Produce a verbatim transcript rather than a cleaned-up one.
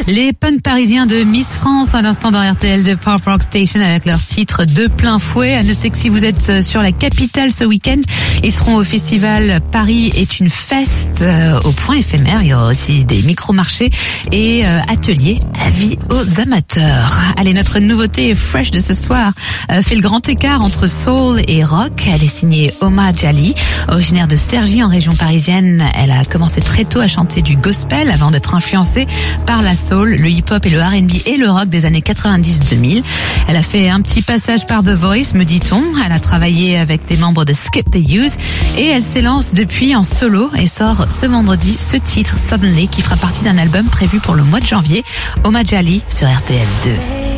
Les punks parisiens de Miss France, à l'instant dans R T L de Pop Rock Station avec leur titre De plein fouet. À noter que si vous êtes sur la capitale ce week-end, ils seront au festival Paris est une feste euh, au point éphémère. Il y aura aussi des micro-marchés et euh, ateliers avis aux amateurs. Allez, notre nouveauté fresh de ce soir euh, fait le grand écart entre soul et rock. Elle est signée Oma Jali, originaire de Cergy en région parisienne. Elle a commencé très tôt à chanter du gospel avant d'être influencée par la soul, le hip-hop et le R and B et le rock des années quatre-vingt-dix deux mille. Elle a fait un petit passage par The Voice, me dit-on. Elle a travaillé avec des membres de Skip the Use et elle s'élance depuis en solo et sort ce vendredi ce titre Suddenly qui fera partie d'un album prévu pour le mois de janvier. Oma Jali sur R T L deux.